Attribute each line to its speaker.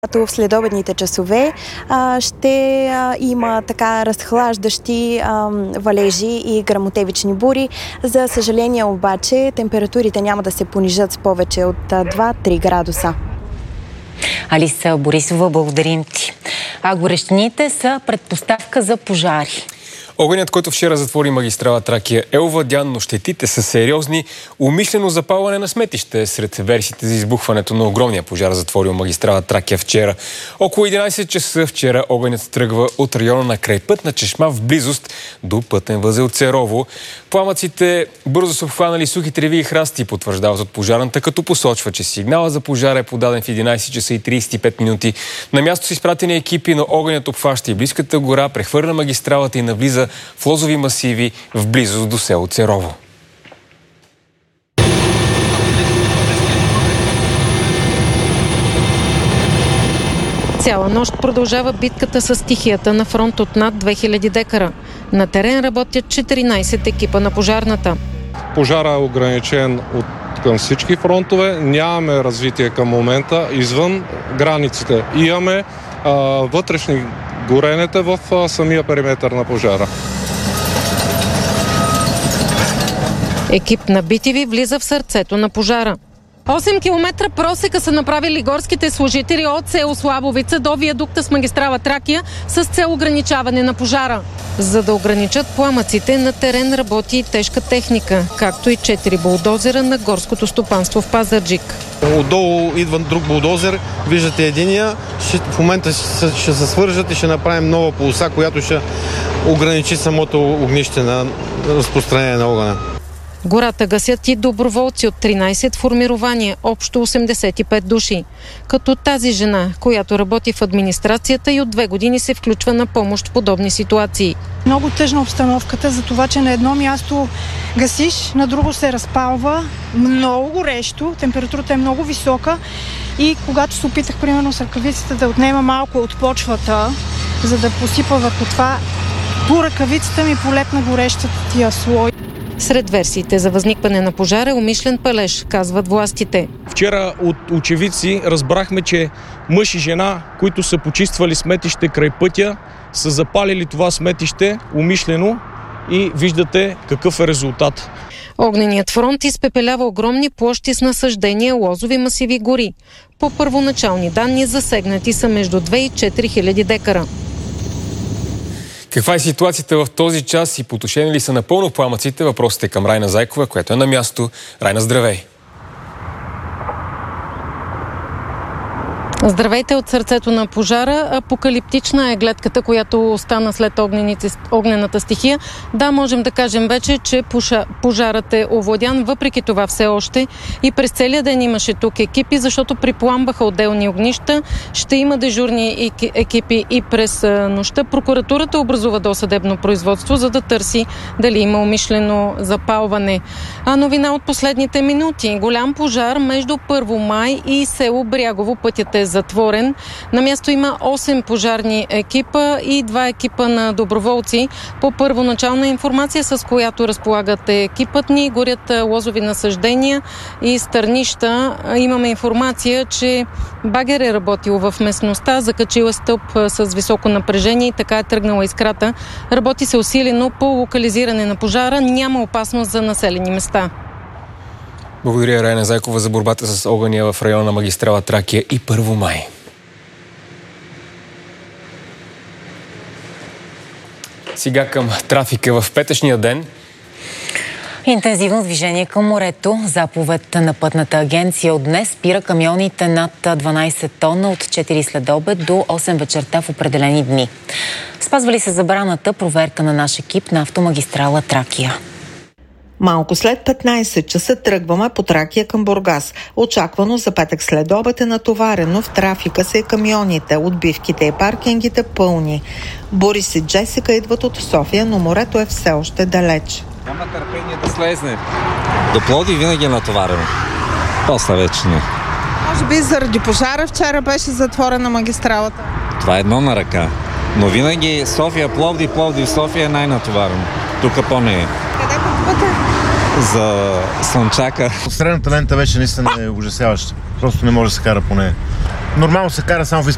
Speaker 1: Като в следобедните часове ще има така разхлаждащи валежи и гръмотевични бури. За съжаление обаче температурите няма да се понижат с повече от 2-3 градуса.
Speaker 2: Алиса Борисова, благодарим ти. А горещините са предпоставка за пожари.
Speaker 3: Огънят, който вчера затвори магистрала Тракия, е овладян, но щетите са сериозни. Умишлено запалване на сметище сред версиите за избухването на огромния пожар, затворил магистрала Тракия вчера. Около 11 часа вчера огънят тръгва от района на крайпътна чешма в близост до пътен възел Церово. Пламъците бързо са обхванали сухи треви и храсти, потвърждават от пожарната, като посочва, че сигнала за пожара е подаден в 11 часа и 35 минути. На място са изпратени екипи, но огънят обхваща и близката гора, прехвърля магистралата и навлиза в лозови масиви в близост до село Церово.
Speaker 4: Цяла нощ продължава битката с стихията на фронт от над 2000 декара. На терен работят 14 екипа на пожарната.
Speaker 5: Пожара е ограничен към всички фронтове. Нямаме развитие към момента извън границите. Имаме вътрешни горенета в самия периметър на пожара.
Speaker 4: Екип на BTV влиза в сърцето на пожара. 8 км просека са направили горските служители от село Славовица до виадукта с магистрала Тракия с цел ограничаване на пожара. За да ограничат пламъците, на терен работи и тежка техника, както и 4 булдозера на горското стопанство в Пазарджик.
Speaker 6: Отдолу идва друг булдозер, виждате единия, в момента ще се свържат и ще направим нова полоса, която ще ограничи самото огнище на разпространение на огъня.
Speaker 4: Гората гасят и доброволци от 13 формирования, общо 85 души. Като тази жена, която работи в администрацията и от 2 години се включва на помощ в подобни ситуации.
Speaker 7: Много тъжна обстановката за това, че на едно място гасиш, на друго се разпалва, много горещо, температурата е много висока и когато се опитах, примерно с ръкавиците да отнема малко от почвата, за да посипа върху това, по ръкавицата ми полепна горещия слой.
Speaker 4: Сред версиите за възникване на пожара е умишлен палеж, казват властите.
Speaker 8: Вчера от очевидци разбрахме, че мъж и жена, които са почиствали сметище край пътя, са запалили това сметище умишлено и виждате какъв е резултат.
Speaker 4: Огненият фронт изпепелява огромни площи с насаждения, лозови масиви, гори. По първоначални данни засегнати са между 2 и 4 хиляди декара.
Speaker 3: Каква е ситуацията в този час и потушени ли са напълно пламъците? Въпросът е към Райна Зайкова, която е на място. Райна, здравей!
Speaker 4: Здравейте от сърцето на пожара. Апокалиптична е гледката, която остана след огнената стихия. Да, можем да кажем вече, че пожарът е овладян. Въпреки това все още и през целия ден имаше тук екипи, защото припламбаха отделни огнища. Ще има дежурни екипи и през нощта. Прокуратурата образува досъдебно производство, за да търси дали има умишлено запалване. Новина от последните минути. Голям пожар между Първомай и село Брягово. Пътят е затворен. На място има 8 пожарни екипа и 2 екипа на доброволци. По първоначална информация, с която разполагат екипът ни, горят лозови насаждения и стърнища. Имаме информация, че багер е работил в местността, закачила стълб с високо напрежение и така е тръгнала искрата. Работи се усилено по локализиране на пожара. Няма опасност за населени места.
Speaker 3: Благодаря, Райна Зайкова, за борбата с огъня в района на магистрала Тракия и Първомай. Сега към трафика в петъчния ден.
Speaker 2: Интензивно движение към морето. Заповед на пътната агенция от днес спира камионите над 12 тона от 4 следобед до 8 вечерта в определени дни. Спазва ли се забраната? Проверка на наш екип на автомагистрала Тракия.
Speaker 9: Малко след 15 часа тръгваме по Тракия към Бургас. Очаквано за петък след обед е натоварено. В трафика са и камионите, отбивките и паркингите пълни. Борис и Джесика идват от София, но морето е все още далеч.
Speaker 10: Няма търпение да слезне. До Пловдив винаги е натоварено. После вече не.
Speaker 11: Може би заради пожара вчера беше затворена магистралата.
Speaker 10: Това е едно на ръка. Но винаги София, Пловдив, Пловдив, София е най-натоварено. Тук по-не е.
Speaker 11: Къде пътувате?
Speaker 10: За Слънчака.
Speaker 12: Средната лента вече наистина е ужасяваща. Просто не може да се кара по нея. Нормално се кара само в